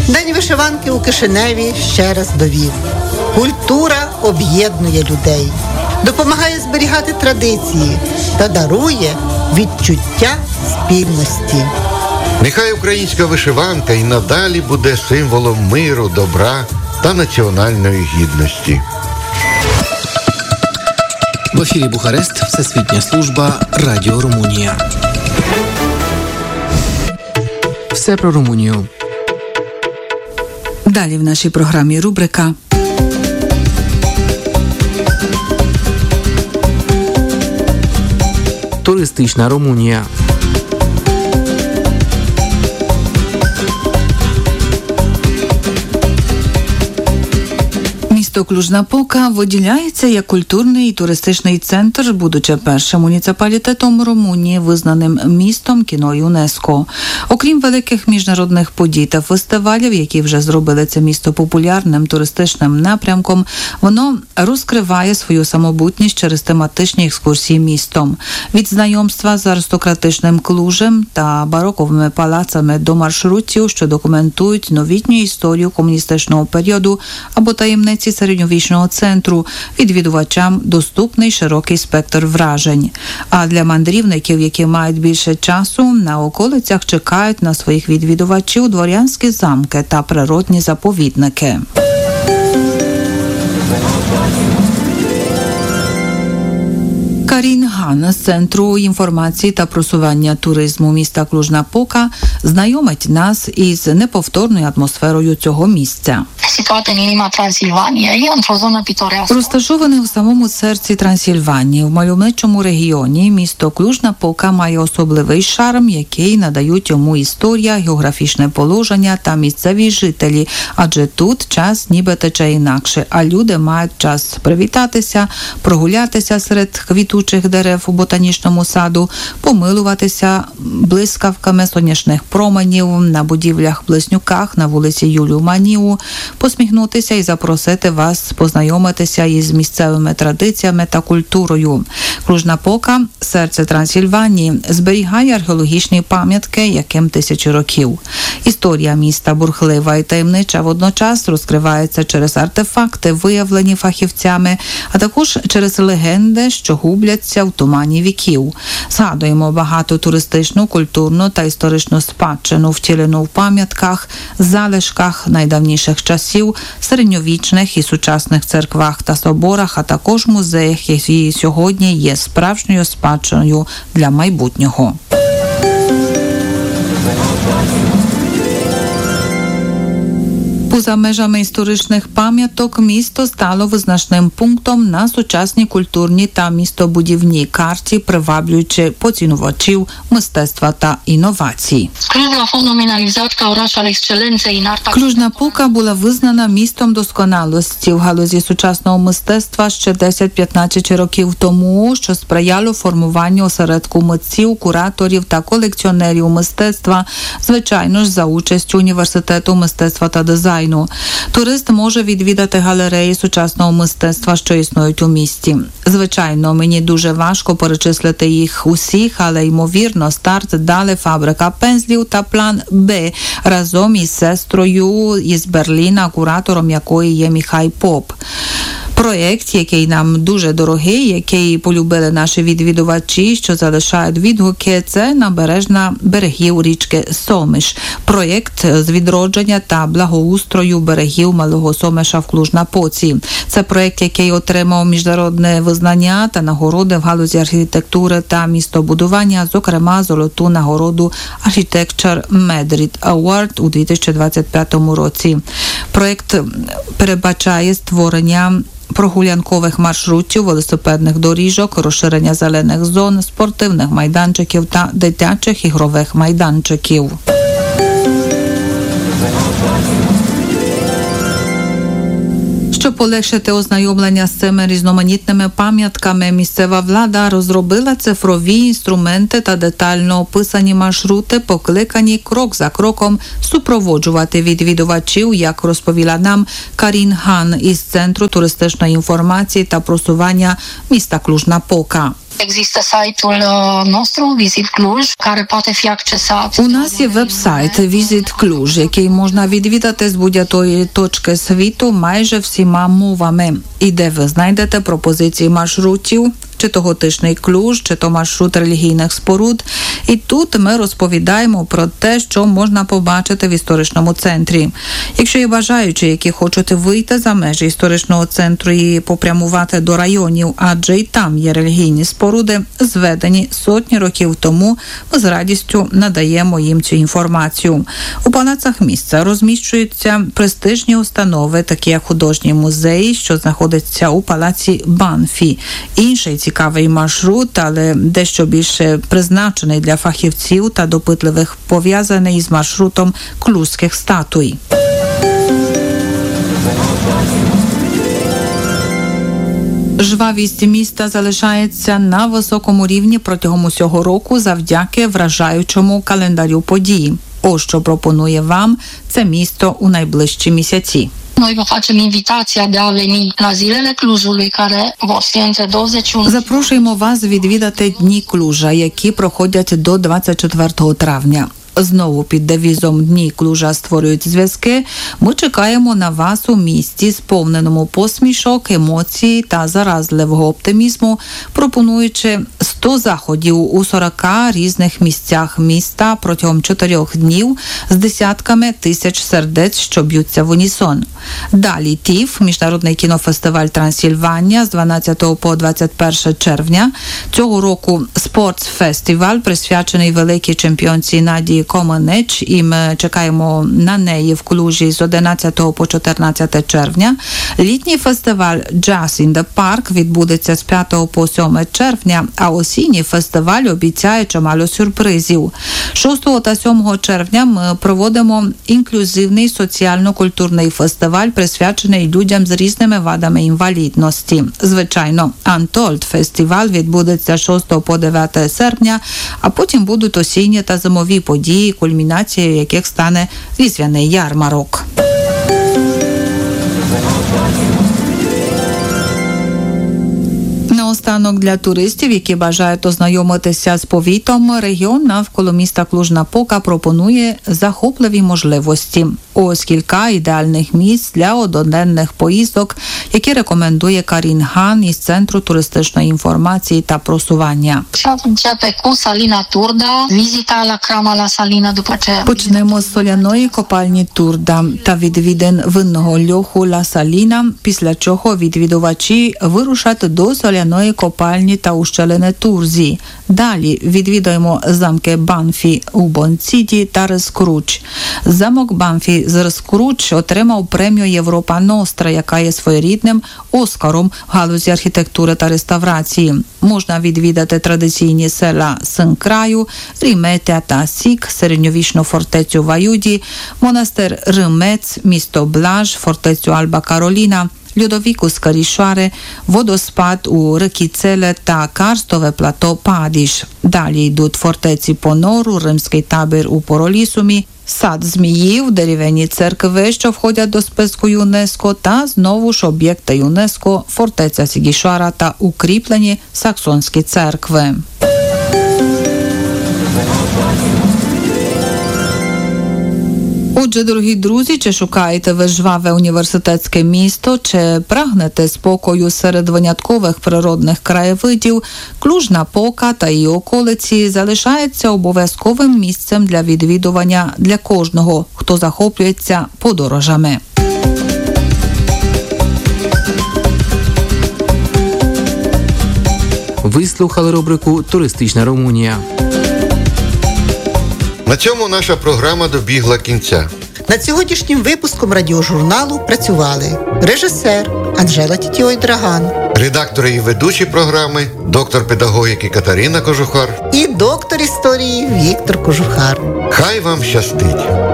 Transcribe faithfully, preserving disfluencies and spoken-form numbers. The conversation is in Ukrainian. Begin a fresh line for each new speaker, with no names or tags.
День вишиванки у Кишиневі ще раз довів. Культура об'єднує людей, допомагає зберігати традиції та дарує відчуття спільності.
Нехай українська вишиванка і надалі буде символом миру, добра та національної гідності.
В ефірі Бухарест, Всесвітня служба Радіо Румунія. Все про Румунію.
Далі в нашій програмі рубрика
Туристична Румунія.
Місто Клуж-Напока виділяється як культурний і туристичний центр, будучи першим муніципалітетом Румунії, визнаним містом кіно ЮНЕСКО. Окрім великих міжнародних подій та фестивалів, які вже зробили це місто популярним туристичним напрямком, воно розкриває свою самобутність через тематичні екскурсії містом. Від знайомства з аристократичним Клужем та бароковими палацами до маршрутів, що документують новітню історію комуністичного періоду або таємниці середньовічного центру, відвідувачам доступний широкий спектр вражень. А для мандрівників, які мають більше часу, на околицях чекають на своїх відвідувачів дворянські замки та природні заповідники. Карін Хан з Центру інформації та просування туризму міста Клуж-Напока знайомить нас із неповторною атмосферою цього місця. Розташоване в самому серці Трансильванії, в мальовничому регіоні, місто Клуж-Напока має особливий шарм, який надають йому історія, географічне положення та місцеві жителі, адже тут час ніби тече інакше, а люди мають час привітатися, прогулятися серед квітучих дерев у ботанічному саду, помилуватися блискавками сонячних променів на будівлях-близнюках на вулиці Юлію Маніву, посміхнутися і запросити вас познайомитися із місцевими традиціями та культурою. Клуж-Напока, серце Трансильванії, зберігає археологічні пам'ятки, яким тисячі років. Історія міста бурхлива і таємнича водночас розкривається через артефакти, виявлені фахівцями, а також через легенди, що губляться в тумані віків. Згадуємо багато туристичну, культурну та історичну спадщину, втілену в пам'ятках, залишках найдавніших часів, середньовічних і сучасних церквах та соборах, а також музеях, які сьогодні є справжньою спадщиною для майбутнього. Поза межами історичних пам'яток місто стало визначним пунктом на сучасній культурній та містобудівній карті, приваблюючи поцінувачів мистецтва та інновацій. Клуж-Напока була визнана містом досконалості в галузі сучасного мистецтва ще десять-п'ятнадцять років тому, що сприяло формуванню осередку митців, кураторів та колекціонерів мистецтва, звичайно ж за участю університету мистецтва та дизайну. Турист може відвідати галереї сучасного мистецтва, що існують у місті. Звичайно, мені дуже важко перечислити їх усіх, але, ймовірно, старт дали фабрика пензлів та план Б разом із сестрою із Берліна, куратором якої є Міхай Поп. Проєкт, який нам дуже дорогий, який полюбили наші відвідувачі, що залишають відгуки, це набережна берегів річки Сомиш. Проєкт з відродження та благоустрою берегів Малого Сомиша в Клуж-Напоці. Це проєкт, який отримав міжнародне визнання та нагороди в галузі архітектури та містобудування, зокрема золоту нагороду Architecture Madrid Award у дві тисячі двадцять п'ятому році. Проєкт передбачає створення прогулянкових маршрутів, велосипедних доріжок, розширення зелених зон, спортивних майданчиків та дитячих ігрових майданчиків. Щоб полегшити ознайомлення з цими різноманітними пам'ятками, місцева влада розробила цифрові інструменти та детально описані маршрути, покликані крок за кроком супроводжувати відвідувачів, як розповіла нам Карін Хан із Центру туристичної інформації та просування міста Клуж-Напока.
Există site-ul nostru, Visit Cluj, care poate fi accesat.
У нас є веб-сайт Visit Cluj, який можна відвідати з будь-якої точки світу майже всіма мовами, і де ви знайдете пропозиції маршрутів, чи то готичний Клуж, чи то маршрут релігійних споруд. І тут ми розповідаємо про те, що можна побачити в історичному центрі. Якщо є бажаючі, які хочуть вийти за межі історичного центру і попрямувати до районів, адже і там є релігійні споруди, зведені сотні років тому, ми з радістю надаємо їм цю інформацію. У палацах міста розміщуються престижні установи, такі як художній музей, що знаходиться у палаці Банфі. Інший цікавий маршрут, але дещо більше призначений для фахівців та допитливих, пов'язаний із маршрутом клузьких статуй. Жвавість міста залишається на високому рівні протягом усього року завдяки вражаючому календарю подій. Ось що пропонує вам це місто у найближчі місяці.
Noi vă facem invitația de a veni la zilele Clujului, care vor fi între douăzeci și unu.
Запрошуємо вас відвідати Дні Клужа, які проходять до двадцять четвертого травня. Знову під девізом «Дні Клужа створюють зв'язки» ми чекаємо на вас у місті, сповненому посмішок, емоцій та заразливого оптимізму, пропонуючи сто заходів у сорока різних місцях міста протягом чотирьох днів з десятками тисяч сердець, що б'ються в унісон. Далі ТІФ, міжнародний кінофестиваль «Трансильванія» з дванадцятого по двадцять перше червня. Цього року спортфестиваль, присвячений великій чемпіонці Надії Коменич, і ми чекаємо на неї в Клужі з одинадцятого по чотирнадцяте червня. Літній фестиваль Jazz in the Park відбудеться з п'ятого по сьоме червня, а осінній фестиваль обіцяє чимало сюрпризів. шостого та сьомого червня ми проводимо інклюзивний соціально-культурний фестиваль, присвячений людям з різними вадами інвалідності. Звичайно, Untold фестиваль відбудеться з шостого по дев'яте серпня, а потім будуть осінні та зимові події, кульмінацією яких стане різдвяний ярмарок. Наостанок для туристів, які бажають ознайомитися з повітом, регіон навколо міста Клуж-Напока пропонує захопливі можливості. Ось кілька ідеальних місць для одноденних поїздок, які рекомендує Карін Хан із Центру туристичної інформації та просування. Почнемо з соляної копальні Турда та відвідин винного льоху Ла Саліна, після чого відвідувачі вирушать до соляної копальні та ущелини Турзі. Далі відвідаємо замки Банфі у Бонціді та Рескруч. Замок Банфі з Рескруч отримав премію Європа Ностра, яка є своєрідним Оскаром в галузі архітектури та реставрації. Можна відвідати традиційні села Синкраю, Ріметя та Сік, середньовічну фортецю Ваюді, монастир Римець, місто Блаж, фортецю Альба Кароліна, льодовіку Скарішари, водоспад у Рикіцеле та карстове плато Падіш. Далі йдуть фортеці Понору, римський табір у Поролісумі, сад Зміїв, дерев'яні церкви, що входять до списку ЮНЕСКО, та знову ж об'єкти ЮНЕСКО, фортеця Сігішара та укріплені саксонські церкви. Отже, дорогі друзі, чи шукаєте ви жваве університетське місто, чи прагнете спокою серед виняткових природних краєвидів, Клуж-Напока та її околиці залишається обов'язковим місцем для відвідування для кожного, хто захоплюється подорожами.
Ви слухали рубрику «Туристична Румунія».
На цьому наша програма добігла кінця.
Над сьогоднішнім випуском радіожурналу працювали режисер Анжела Тітіой-Драган,
Редактори і ведучі програми, доктор педагогіки Катерина Кожухар
і доктор історії Віктор Кожухар.
Хай вам щастить!